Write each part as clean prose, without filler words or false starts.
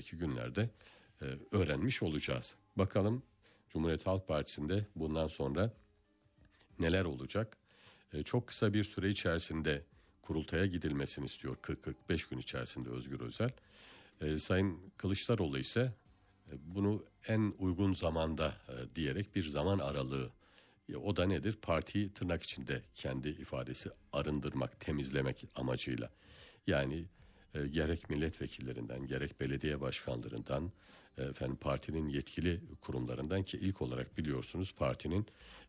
önümüzdeki günlerde öğrenmiş olacağız. Bakalım Cumhuriyet Halk Partisi'nde bundan sonra neler olacak? Çok kısa bir süre içerisinde kurultaya gidilmesini istiyor. 40-45 gün içerisinde Özgür Özel. Sayın Kılıçdaroğlu ise bunu en uygun zamanda diyerek bir zaman aralığı. O da nedir? Partiyi tırnak içinde kendi ifadesi arındırmak, temizlemek amacıyla. Yani gerek milletvekillerinden, gerek belediye başkanlarından, partinin yetkili kurumlarından ki ilk olarak biliyorsunuz partinin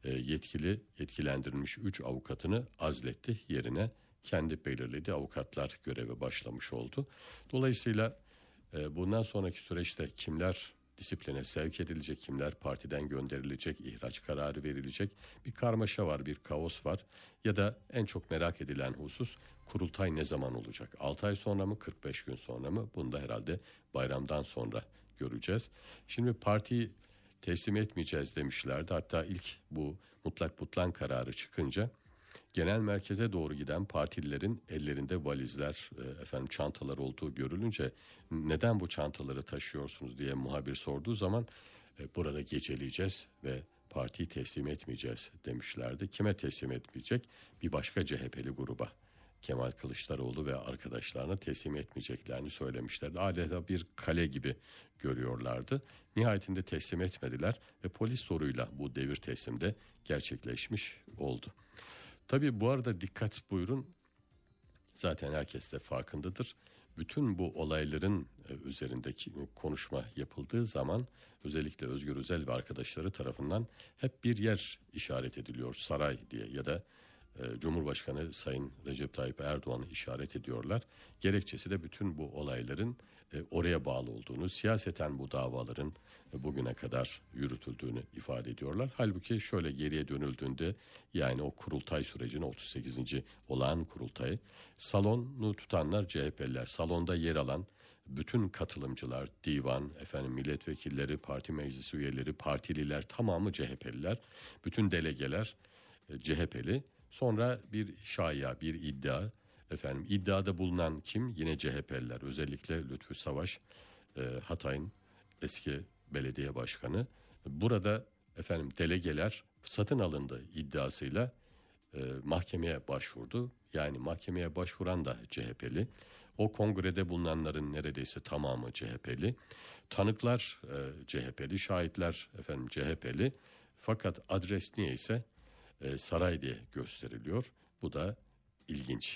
yetkilendirilmiş 3 avukatını azletti, yerine kendi belirlediği avukatlar göreve başlamış oldu. Dolayısıyla bundan sonraki süreçte kimler disipline sevk edilecek, kimler partiden gönderilecek, ihraç kararı verilecek, bir karmaşa var, bir kaos var. Ya da en çok merak edilen husus, kurultay ne zaman olacak? 6 ay sonra mı, 45 gün sonra mı? Bunu da herhalde bayramdan sonra göreceğiz. Şimdi partiyi teslim etmeyeceğiz demişlerdi. Hatta ilk bu mutlak butlan kararı çıkınca genel merkeze doğru giden partililerin ellerinde valizler, çantalar olduğu görülünce neden bu çantaları taşıyorsunuz diye muhabir sorduğu zaman burada geceleyeceğiz ve partiyi teslim etmeyeceğiz demişlerdi. Kime teslim etmeyecek? Bir başka CHP'li gruba. Kemal Kılıçdaroğlu ve arkadaşlarına teslim etmeyeceklerini söylemişlerdi. Adeta bir kale gibi görüyorlardı. Nihayetinde teslim etmediler ve polis zoruyla bu devir teslimde gerçekleşmiş oldu. Tabii bu arada dikkat buyurun, zaten herkes de farkındadır. Bütün bu olayların üzerindeki konuşma yapıldığı zaman özellikle Özgür Özel ve arkadaşları tarafından hep bir yer işaret ediliyor, saray diye ya da Cumhurbaşkanı Sayın Recep Tayyip Erdoğan'ı işaret ediyorlar. Gerekçesi de bütün bu olayların oraya bağlı olduğunu, siyaseten bu davaların bugüne kadar yürütüldüğünü ifade ediyorlar. Halbuki şöyle geriye dönüldüğünde, yani o kurultay sürecinin 38. olağan kurultayı, salonu tutanlar CHP'liler, salonda yer alan bütün katılımcılar, divan, milletvekilleri, parti meclis üyeleri, partililer tamamı CHP'liler, bütün delegeler CHP'li. Sonra bir şaya, bir iddia. İddiada bulunan kim? Yine CHP'liler. Özellikle Lütfü Savaş, Hatay'ın eski belediye başkanı. Burada delegeler satın alındı iddiasıyla mahkemeye başvurdu. Yani mahkemeye başvuran da CHP'li. O kongrede bulunanların neredeyse tamamı CHP'li. Tanıklar CHP'li, şahitler CHP'li. Fakat adres niyeyse saray diye gösteriliyor. Bu da ilginç.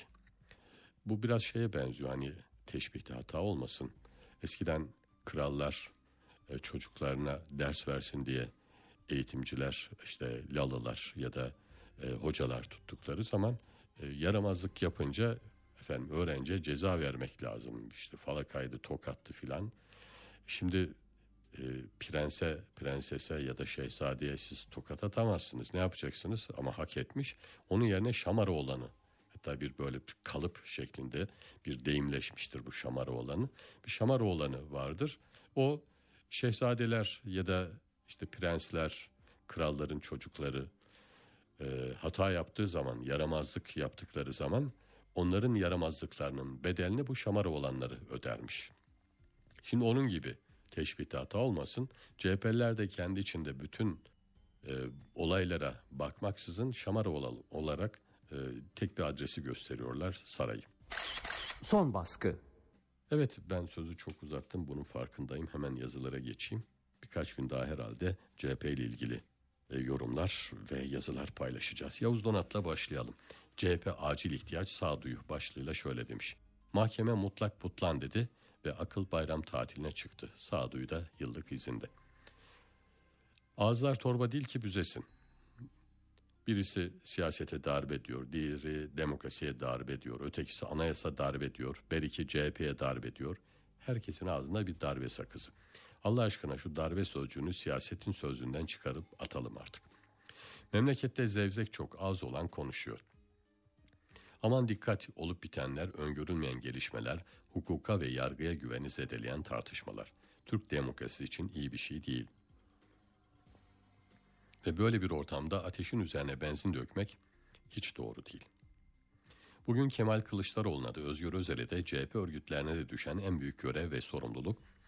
Bu biraz şeye benziyor, hani teşbihte hata olmasın. Eskiden krallar çocuklarına ders versin diye eğitimciler, lalılar ya da hocalar tuttukları zaman yaramazlık yapınca öğrenciye ceza vermek lazım. Falakaydı, tokattı filan. Şimdi prensese ya da şehzadeye siz tokat atamazsınız. Ne yapacaksınız? Ama hak etmiş. Onun yerine Şamaroğlan'ı, hatta bir böyle kalıp şeklinde bir deyimleşmiştir bu Şamaroğlan'ı. Bir Şamaroğlan'ı vardır. O şehzadeler ya da prensler, kralların çocukları hata yaptığı zaman, yaramazlık yaptıkları zaman onların yaramazlıklarının bedelini bu Şamaroğlanları ödermiş. Şimdi onun gibi teşbihte hata olmasın. CHP'liler de kendi içinde bütün olaylara bakmaksızın Şamaroğlu olarak tek bir adresi gösteriyorlar, sarayı. Son baskı. Evet, ben sözü çok uzattım, bunun farkındayım. Hemen yazılara geçeyim. Birkaç gün daha herhalde CHP ile ilgili yorumlar ve yazılar paylaşacağız. Yavuz Donat'la başlayalım. CHP acil ihtiyaç sağduyu başlığıyla şöyle demiş. Mahkeme mutlak butlan dedi ve akıl bayram tatiline çıktı. Sağduyu da yıllık izinde. Ağızlar torba değil ki büzesin. Birisi siyasete darbe diyor, diğeri demokrasiye darbe diyor, ötekisi anayasa darbe diyor, beriki CHP'ye darbe diyor. Herkesin ağzında bir darbe sakızı. Allah aşkına şu darbe sözcüğünü siyasetin sözlüğünden çıkarıp atalım artık. Memlekette zevzek çok, az olan konuşuyor. Aman dikkat, olup bitenler, öngörülmeyen gelişmeler, hukuka ve yargıya güveni zedeleyen tartışmalar. Türk demokrasisi için iyi bir şey değil. Ve böyle bir ortamda ateşin üzerine benzin dökmek hiç doğru değil. Bugün Kemal Kılıçdaroğlu'na da Özgür Özel'e de CHP örgütlerine de düşen en büyük görev ve sorumluluk,